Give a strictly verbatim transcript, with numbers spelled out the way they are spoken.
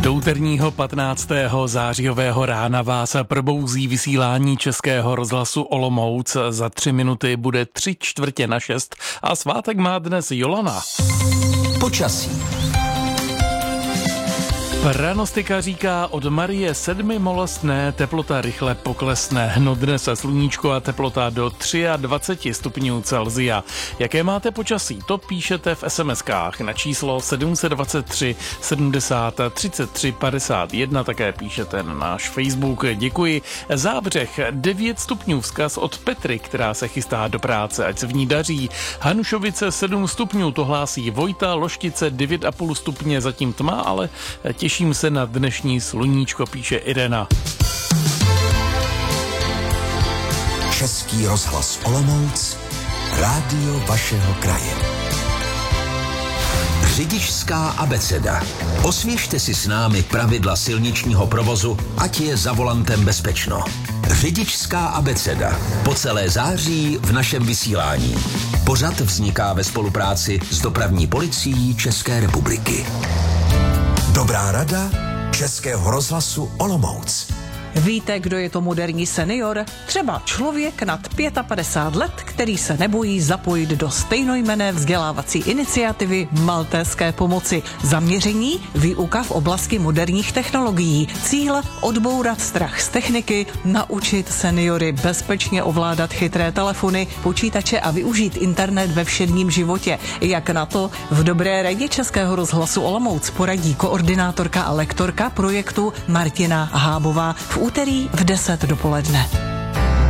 Do úterního patnáctého zářijového rána vás probouzí vysílání Českého rozhlasu Olomouc. Za tři minuty bude tři čtvrtě na šest a svátek má dnes Jolana. Počasí. Pranostika říká od Marie sedmi molestné, teplota rychle poklesne. No dnes sluníčko a teplota do dvacet tři stupňů Celsia. Jaké máte počasí? To píšete v SMSkách na číslo sedm set dvacet tři sedmdesát třicet tři padesát jedna, také píšete na náš Facebook. Děkuji. Zábřeh devět stupňů, vzkaz od Petry, která se chystá do práce, ať se v ní daří. Hanušovice sedm stupňů, to hlásí Vojta, Loštice devět a půl stupně, zatím tma, ale těší Těším se na dnešní sluníčko, píše Irena. Český rozhlas Olomouc, rádio vašeho kraje. Řidičská abeceda. Osvěžte si s námi pravidla silničního provozu, ať je za volantem bezpečno. Řidičská abeceda. Po celé září v našem vysílání. Pořad vzniká ve spolupráci s Dopravní policií České republiky. Dobrá rada Českého rozhlasu Olomouc. Víte, kdo je to moderní senior? Třeba člověk nad padesát pět let, který se nebojí zapojit do stejnojmenné vzdělávací iniciativy Maltéské pomoci. Zaměření výuka v oblasti moderních technologií. Cíl odbourat strach z techniky, naučit seniory bezpečně ovládat chytré telefony, počítače a využít internet ve všedním životě. Jak na to v Dobré radě Českého rozhlasu Olomouc poradí koordinátorka a lektorka projektu Martina Hábová v úterý v deset dopoledne.